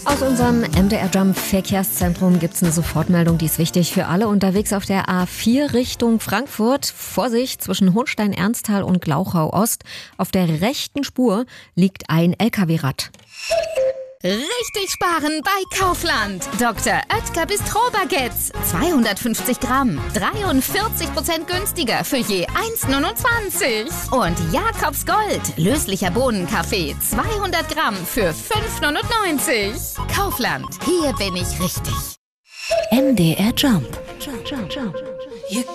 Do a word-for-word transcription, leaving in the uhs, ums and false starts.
Aus unserem M D R Jump Verkehrszentrum gibt es eine Sofortmeldung, die ist wichtig für alle unterwegs auf der A vier Richtung Frankfurt. Vorsicht, zwischen Hohenstein-Ernsthal und Glauchau Ost. Auf der rechten Spur liegt ein L K W-Rad. Richtig sparen bei Kaufland. Doktor Oetker Bistro-Baguettes. zweihundertfünfzig Gramm. dreiundvierzig Prozent günstiger für je eins Komma neunundzwanzig. Und Jakobs Gold. Löslicher Bohnenkaffee. zweihundert Gramm für fünf Komma neunundneunzig. Kaufland. Hier bin ich richtig. M D R Jump. Jump, jump, jump.